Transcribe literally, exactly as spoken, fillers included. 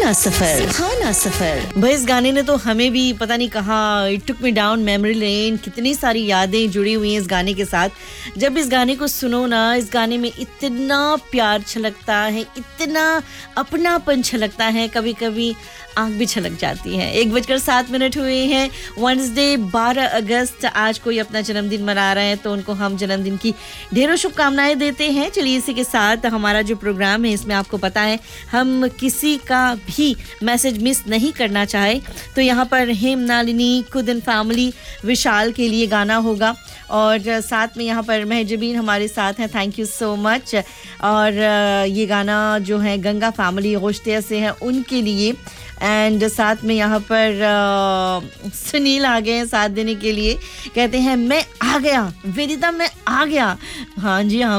सुहाना सफर, सुहाना सफर। भाई इस गाने ने तो हमें भी पता नहीं कहाँ, it took me down memory lane, कितनी सारी यादें जुड़ी हुई हैं इस गाने के साथ। जब इस गाने को सुनो ना, इस गाने में इतना प्यार छलकता है, इतना अपनापन छलकता है, कभी कभी आंख भी छलक जाती है। एक बजकर सात मिनट हुए हैं, वेडनेसडे बारह अगस्त। आज कोई अपना जन्मदिन मना रहे हैं तो उनको हम जन्मदिन की ढेरों शुभकामनाएं देते हैं। चलिए इसी के साथ हमारा जो प्रोग्राम है इसमें आपको पता है हम किसी का भी मैसेज मिस नहीं करना चाहे, तो यहाँ पर हेम नालिनी कुदन फैमिली विशाल के लिए गाना होगा और साथ में यहाँ पर महजबीन हमारे साथ हैं, थैंक यू सो मच। और ये गाना जो है गंगा फैमिली गोश्तिया से है उनके लिए, एंड साथ में यहाँ पर आ, सुनील आ गए हैं साथ देने के लिए, कहते हैं मैं आ गया वेदिता, मैं आ गया। हाँ जी हाँ